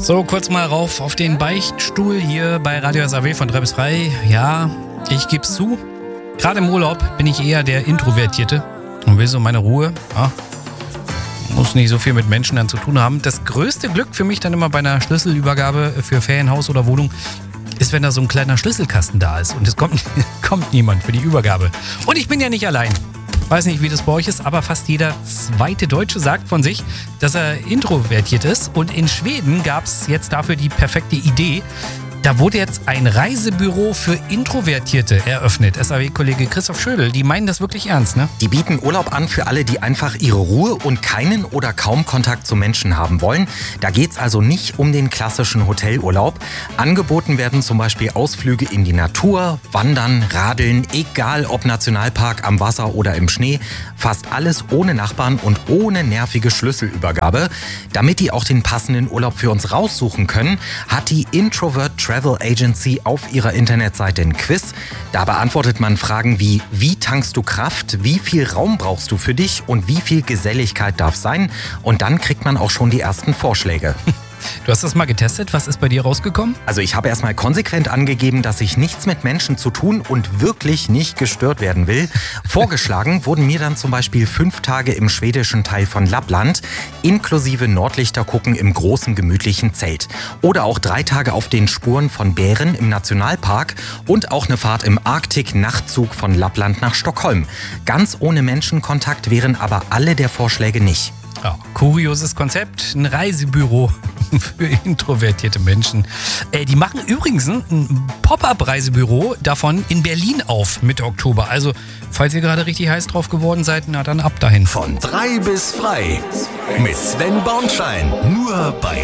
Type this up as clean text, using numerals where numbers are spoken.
So, kurz mal rauf auf den Beichtstuhl hier bei Radio SAW von 3 bis 3. Ja, ich geb's zu. Gerade im Urlaub bin ich eher der Introvertierte und will so meine Ruhe. Ja, muss nicht so viel mit Menschen dann zu tun haben. Das größte Glück für mich dann immer bei einer Schlüsselübergabe für Ferienhaus oder Wohnung ist, wenn da so ein kleiner Schlüsselkasten da ist und es kommt niemand für die Übergabe. Und ich bin ja nicht allein. Weiß nicht, wie das bei euch ist, aber fast jeder zweite Deutsche sagt von sich, dass er introvertiert ist. Und in Schweden gab es jetzt dafür die perfekte Idee. Da wurde jetzt ein Reisebüro für Introvertierte eröffnet. SAW-Kollege Christoph Schödel, die meinen das wirklich ernst, ne? Die bieten Urlaub an für alle, die einfach ihre Ruhe und keinen oder kaum Kontakt zu Menschen haben wollen. Da geht's also nicht um den klassischen Hotelurlaub. Angeboten werden zum Beispiel Ausflüge in die Natur, Wandern, Radeln, egal ob Nationalpark, am Wasser oder im Schnee. Fast alles ohne Nachbarn und ohne nervige Schlüsselübergabe. Damit die auch den passenden Urlaub für uns raussuchen können, hat die Introvert Travel Agency auf ihrer Internetseite ein Quiz. Da beantwortet man Fragen wie tankst du Kraft, wie viel Raum brauchst du für dich und wie viel Geselligkeit darf sein? Und dann kriegt man auch schon die ersten Vorschläge. Du hast das mal getestet. Was ist bei dir rausgekommen? Also ich habe erstmal konsequent angegeben, dass ich nichts mit Menschen zu tun und wirklich nicht gestört werden will. Vorgeschlagen wurden mir dann zum Beispiel 5 Tage im schwedischen Teil von Lappland, inklusive Nordlichter gucken im großen gemütlichen Zelt. Oder auch 3 Tage auf den Spuren von Bären im Nationalpark und auch eine Fahrt im Arktik-Nachtzug von Lappland nach Stockholm. Ganz ohne Menschenkontakt wären aber alle der Vorschläge nicht. Ja, kurioses Konzept, ein Reisebüro für introvertierte Menschen. Die machen übrigens ein Pop-up-Reisebüro davon in Berlin auf Mitte Oktober. Also, falls ihr gerade richtig heiß drauf geworden seid, na dann ab dahin. Von 3 bis frei mit Sven Bornschein. Nur bei